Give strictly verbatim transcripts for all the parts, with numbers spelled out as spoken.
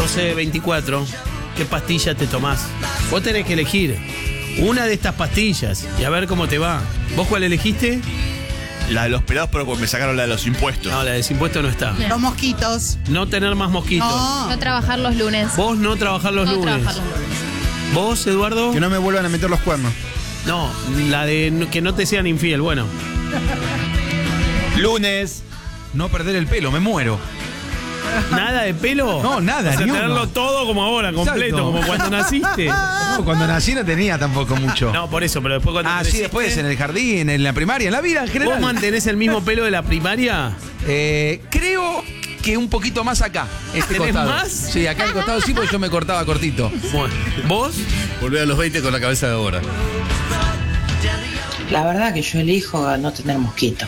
doce veinticuatro. ¿Qué pastilla te tomás? Vos tenés que elegir una de estas pastillas y a ver cómo te va. ¿Vos cuál elegiste? La de los pelados, pero me sacaron la de los impuestos. No, la de impuesto no está. Los mosquitos. No tener más mosquitos. No. No trabajar los lunes. Vos no trabajar los No lunes. trabajar los lunes. ¿Vos, Eduardo? Que no me vuelvan a meter los cuernos. No, la de no- que no te sean infiel. Bueno, Lunes. No perder el pelo, me muero. nada de pelo. No, nada, O sea, ni tenerlo uno. todo como ahora, completo, Exacto. como cuando naciste. No, cuando nací no tenía tampoco mucho. No, por eso, pero después cuando Ah, sí, creciste, después en el jardín, en la primaria, en la vida en general. ¿Vos mantenés el mismo pelo de la primaria? Eh, creo que un poquito más acá, este ¿Tenés costado. más? Sí, acá al costado sí, porque yo me cortaba cortito. Bueno, ¿vos? Volver a los veinte con la cabeza de ahora. La verdad que yo elijo no tener mosquito.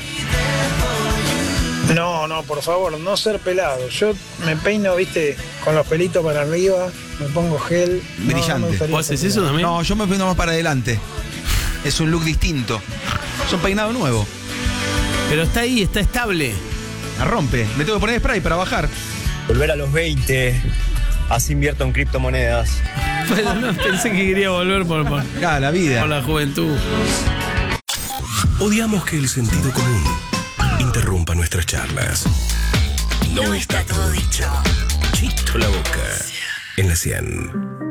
No, no, por favor, no ser pelado. Yo me peino, viste, con los pelitos para arriba, me pongo gel. No, Brillante. no me gustaría ¿Vos haces ser eso pelado. también? No, yo me peino más para adelante. Es un look distinto. Es un peinado nuevo. Pero está ahí, está estable. La rompe. Me tengo que poner spray para bajar. Volver a los veinte, así invierto en criptomonedas. Bueno, no, pensé que quería volver por, por, Ah, la vida. por la juventud. Odiamos que el sentido común interrumpa nuestras charlas. No está todo dicho. Chito la boca en la cien.